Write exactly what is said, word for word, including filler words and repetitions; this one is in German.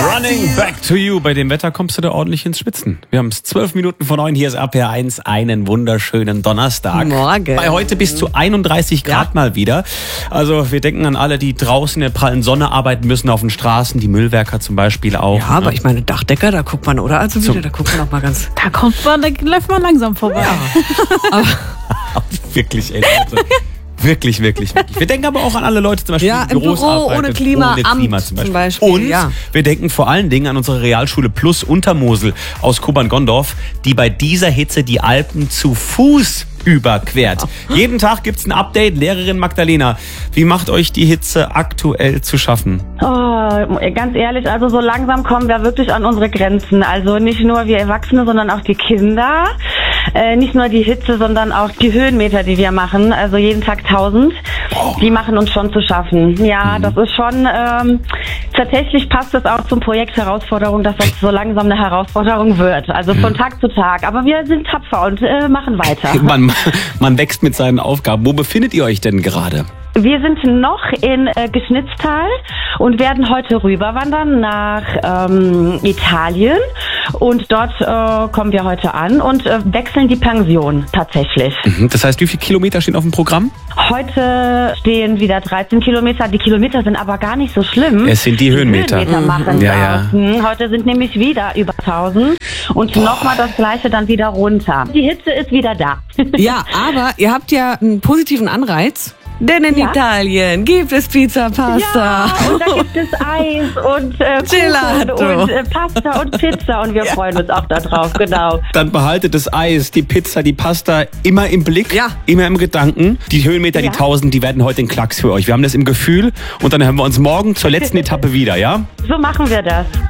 Running back to you. Bei dem Wetter kommst du da ordentlich ins Schwitzen. Wir haben es zwölf Minuten vor neun. Hier ist R P R eins. Einen wunderschönen Donnerstag. Morgen. Bei heute bis zu einunddreißig Grad ja. mal wieder. Also wir denken an alle, die draußen in der prallen Sonne arbeiten müssen auf den Straßen. Die Müllwerker zum Beispiel auch. Ja, aber ich meine Dachdecker, da guckt man, oder? Also wieder, da guckt man auch mal ganz... Da kommt man, da läuft man langsam vorbei. Ja. aber wirklich, ey, Leute. Wirklich, wirklich, wirklich. Wir denken aber auch an alle Leute, zum Beispiel ja, die im Büros Büro arbeiten, ohne Klima, ohne Klima Amt zum Beispiel. Zum Beispiel Und ja. wir denken vor allen Dingen an unsere Realschule Plus Untermosel aus Kobern-Gondorf, die bei dieser Hitze die Alpen zu Fuß überquert. Jeden Tag gibt's ein Update. Lehrerin Magdalena, wie macht euch die Hitze aktuell zu schaffen? Oh, ganz ehrlich, also so langsam kommen wir wirklich an unsere Grenzen. Also nicht nur wir Erwachsene, sondern auch die Kinder. Äh, nicht nur die Hitze, sondern auch die Höhenmeter, die wir machen. Also jeden Tag tausend. Oh. Die machen uns schon zu schaffen. Ja, mhm. das ist schon... Ähm, tatsächlich passt es auch zum Projekt Herausforderung, dass das so langsam eine Herausforderung wird. Also von mhm. Tag zu Tag. Aber wir sind tapfer und äh, machen weiter. Man, man wächst mit seinen Aufgaben. Wo befindet ihr euch denn gerade? Wir sind noch in äh, Geschnitztal und werden heute rüberwandern nach ähm, Italien. Und dort äh, kommen wir heute an und äh, wechseln die Pension tatsächlich. Mhm. Das heißt, wie viele Kilometer stehen auf dem Programm? Heute stehen wieder dreizehn Kilometer. Die Kilometer sind aber gar nicht so schlimm. Es sind die, die Höhenmeter. Höhenmeter mhm. machen ja, ja. Heute sind nämlich wieder über tausend und nochmal das Gleiche dann wieder runter. Die Hitze ist wieder da. Ja, aber ihr habt ja einen positiven Anreiz. Denn in ja. Italien gibt es Pizza, Pasta. Ja, und da gibt es Eis und äh, Gelato und äh, Pasta und Pizza und wir ja. freuen uns auch darauf, genau. Dann behaltet das Eis, die Pizza, die Pasta immer im Blick, ja. immer im Gedanken. Die Höhenmeter, ja. die tausend, die werden heute ein Klacks für euch. Wir haben das im Gefühl und dann hören wir uns morgen zur letzten Etappe wieder, ja? So machen wir das.